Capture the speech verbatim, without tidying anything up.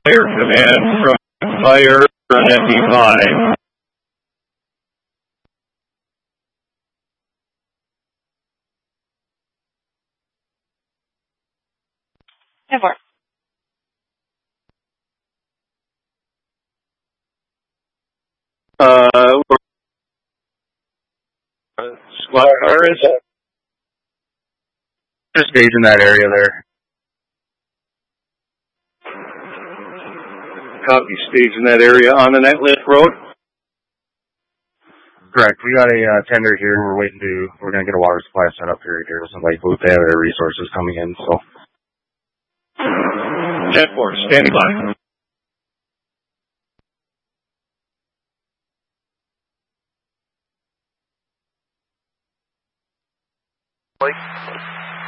Air Command from Fire on F E five. Never. Uh, Squad R is that? Just stage in that area there. Copy, stage in that area on the Netlift Road. Correct. We got a uh, tender here. We're waiting to, we're going to get a water supply set up here here with some lifeboat. They have their resources coming in, so. ten four, standing by. Like